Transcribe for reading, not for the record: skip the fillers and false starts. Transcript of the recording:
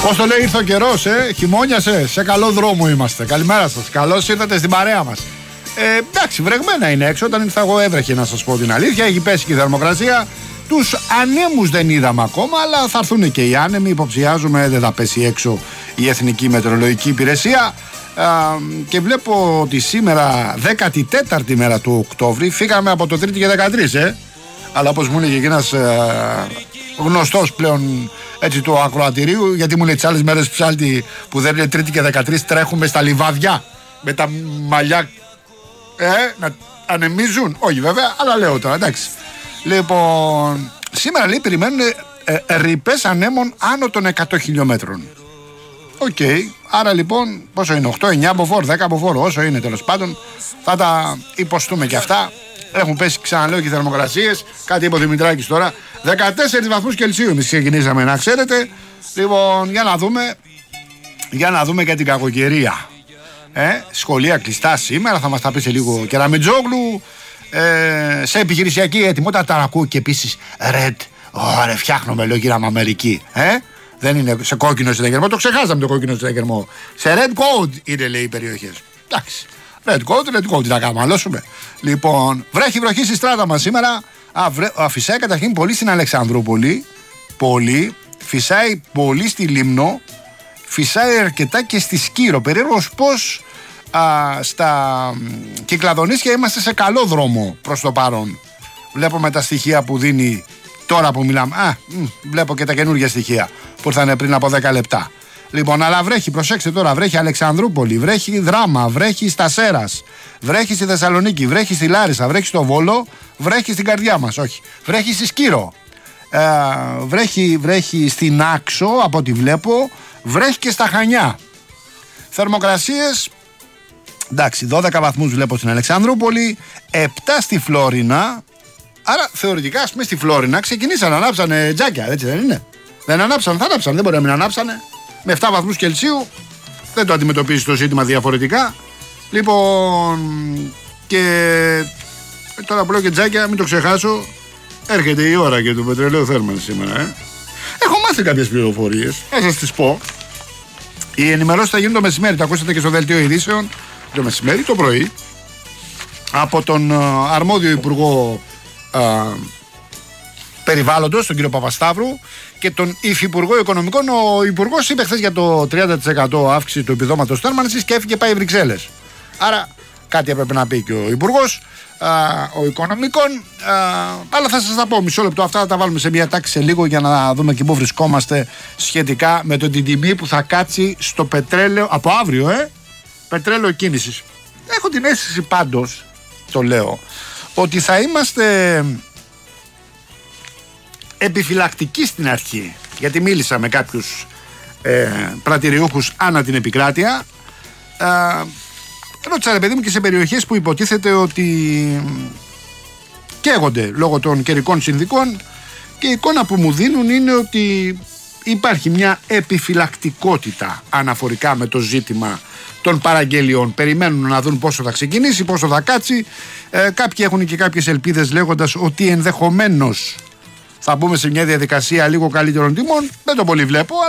Πώς το λέει, ήρθε ο καιρός, χειμώνιασε, σε καλό δρόμο είμαστε. Καλημέρα σας, καλώς ήρθατε στην παρέα μας. Εντάξει, βρεγμένα είναι έξω. Όταν ήρθα εγώ έβρεχε, να σας πω την αλήθεια. Έχει πέσει και η θερμοκρασία. Τους ανέμους δεν είδαμε ακόμα, αλλά θα έρθουν και οι άνεμοι. Υποψιάζουμε δεν θα πέσει έξω η Εθνική Μετεωρολογική Υπηρεσία. Και βλέπω ότι σήμερα, 14η μέρα του Οκτώβρη, φύγαμε από το 3η και 13, αλλά όπως μου έλεγε και ένας γνωστός πλέον έτσι του ακροατηρίου, γιατί μου λέει τις άλλες μέρες ψάλτη που δεν είναι 3η και 13, τρέχουμε στα λιβάδια με τα μαλλιά να ανεμίζουν. Όχι βέβαια, αλλά λέω τώρα, εντάξει. Λοιπόν, σήμερα λέει περιμένουν ρηπές ανέμων άνω των 100 χιλιόμετρων. Οκ, άρα λοιπόν πόσο είναι, 8, 9 μποφόρ, 10 μποφόρ, όσο είναι τέλος πάντων, θα τα υποστούμε και αυτά. Έχουν πέσει, ξαναλέω, και οι θερμοκρασίες. Κάτι είπε ο Δημητράκης τώρα, 14 βαθμούς Κελσίου εμείς ξεκινήσαμε, να ξέρετε. Λοιπόν, για να δούμε και την κακοκαιρία. Σχολεία κλειστά σήμερα, θα μας τα πει σε λίγο Κεραμετζόγλου. Σε επιχειρησιακή ετοιμότητα ταρακού και επίσης red. Ωραία, φτιάχνουμε λόγια με Αμερική. Δεν είναι σε κόκκινο συναγερμό, το ξεχάσαμε το κόκκινο συναγερμό. Σε red code είναι, λέει, οι περιοχές. Εντάξει. Red code, τι να κάνουμε, αλλώσουμε. Λοιπόν, βροχή στη στράτα μας σήμερα. Φυσάει καταρχήν πολύ στην Αλεξανδρούπολη. Πολύ. Φυσάει πολύ στη Λίμνο. Φυσάει αρκετά και στη Σκύρο. Περίεργος πως στα Κυκλαδονήσια είμαστε σε καλό δρόμο προς το παρόν. Βλέπω με τα στοιχεία που δίνει τώρα που μιλάμε. Βλέπω και τα καινούργια στοιχεία που ήρθαν πριν από 10 λεπτά. Λοιπόν, αλλά βρέχει, προσέξτε τώρα, βρέχει Αλεξανδρούπολη, βρέχει Δράμα, βρέχει στα Σέρας, βρέχει στη Θεσσαλονίκη, βρέχει στη Λάρισα, βρέχει στο Βόλο, βρέχει στην καρδιά μας, όχι. Βρέχει στη Σκύρο, βρέχει στην Άξο από ό,τι βλέπω, βρέχει και στα Χανιά. Θερμοκρασίες, εντάξει, 12 βαθμούς βλέπω στην Αλεξανδρούπολη, 7 στη Φλόρινα. Άρα θεωρητικά, ας πούμε, στη Φλόρινα ξεκινήσαν να ανάψανε τζάκια, έτσι δεν είναι? Δεν ανάψαν, θα ανάψαν, δεν μπορεί να μην ανάψανε. Με 7 βαθμούς Κελσίου δεν το αντιμετωπίζει το ζήτημα διαφορετικά. Λοιπόν, και τώρα που λέω και τζάκια, μην το ξεχάσω, έρχεται η ώρα και του πετρελαίου θέρμανση σήμερα. Έχω μάθει κάποιες πληροφορίες, θα σας τις πω. Οι ενημερώσεις θα γίνουν το μεσημέρι, το ακούσατε και στο δελτίο ειδήσεων, το μεσημέρι, το πρωί, από τον αρμόδιο Υπουργό Περιβάλλοντος, τον κύριο Παπασταύρου, και τον Υφυπουργό Οικονομικών. Ο Υπουργός είπε χθες για το 30% αύξηση του επιδόματος θέρμανσης και έφυγε, πάει Βρυξέλλες. Άρα κάτι έπρεπε να πει και ο Υπουργός ο Οικονομικών. Αλλά θα σας τα πω μισό λεπτό. Αυτά θα τα βάλουμε σε μια τάξη σε λίγο για να δούμε και πού βρισκόμαστε σχετικά με την τιμή που θα κάτσει στο πετρέλαιο από αύριο. Πετρέλαιο κίνησης. Έχω την αίσθηση πάντως, το λέω, ότι θα είμαστε επιφυλακτικοί στην αρχή, γιατί μίλησα με κάποιους πρατηριούχους ανά την επικράτεια. Ρώτησα, ρε παιδί μου, και σε περιοχές που υποτίθεται ότι καίγονται λόγω των καιρικών συνθηκών, και η εικόνα που μου δίνουν είναι ότι υπάρχει μια επιφυλακτικότητα αναφορικά με το ζήτημα των παραγγελιών. Περιμένουν να δουν πόσο θα ξεκινήσει, πόσο θα κάτσει. Κάποιοι έχουν και κάποιες ελπίδες λέγοντας ότι ενδεχομένως θα μπούμε σε μια διαδικασία λίγο καλύτερων τιμών. Δεν το πολύ βλέπω.